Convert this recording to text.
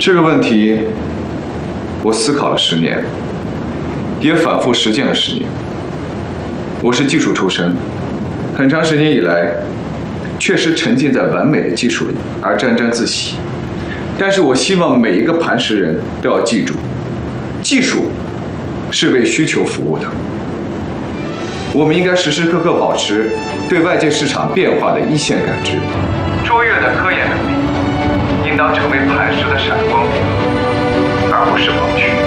这个问题，我思考了10年，也反复实践了10年。我是技术出身，很长时间以来，确实沉浸在完美的技术里而沾沾自喜。但是我希望每一个磐石人都要记住，技术是为需求服务的。我们应该时时刻刻保持对外界市场变化的一线感知，卓越的科研能力应当成为磐石的闪光点，而不是盲区。